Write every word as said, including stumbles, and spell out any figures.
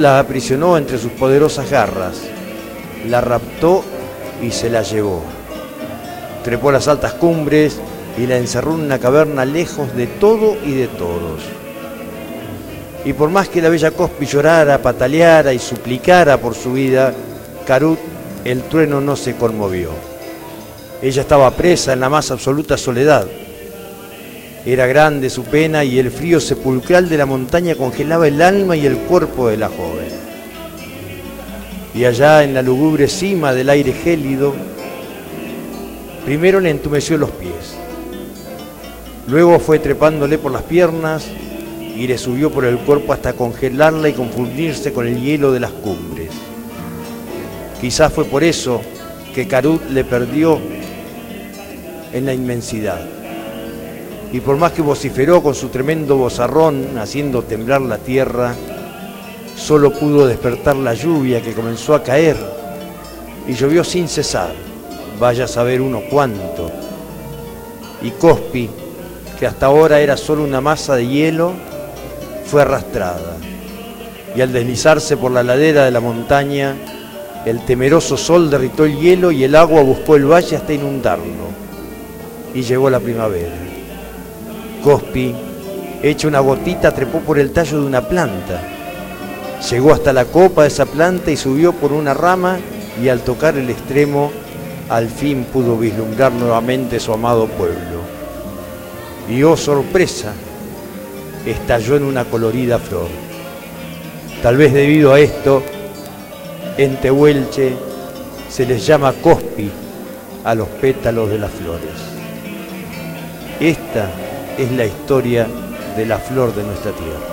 La aprisionó entre sus poderosas garras, la raptó y se la llevó. Trepó a las altas cumbres y la encerró en una caverna lejos de todo y de todos. Y por más que la bella Cospi llorara, pataleara y suplicara por su vida, Carut, el trueno, no se conmovió. Ella estaba presa en la más absoluta soledad. Era grande su pena y el frío sepulcral de la montaña congelaba el alma y el cuerpo de la joven. Y allá en la lúgubre cima del aire gélido, primero le entumeció los pies, luego fue trepándole por las piernas y le subió por el cuerpo hasta congelarla y confundirse con el hielo de las cumbres. Quizás fue por eso que Carut le perdió en la inmensidad. Y por más que vociferó con su tremendo vozarrón, haciendo temblar la tierra, solo pudo despertar la lluvia que comenzó a caer, y llovió sin cesar, vaya a saber uno cuánto. Y Cospi, que hasta ahora era solo una masa de hielo, fue arrastrada, y al deslizarse por la ladera de la montaña, el temeroso sol derritó el hielo y el agua buscó el valle hasta inundarlo, y llegó la primavera. Cospi, hecha una gotita, trepó por el tallo de una planta. Llegó hasta la copa de esa planta y subió por una rama, y al tocar el extremo, al fin pudo vislumbrar nuevamente su amado pueblo. Y oh sorpresa, estalló en una colorida flor. Tal vez debido a esto, en Tehuelche se les llama Cospi a los pétalos de las flores. Esta es la historia de la flor de nuestra tierra.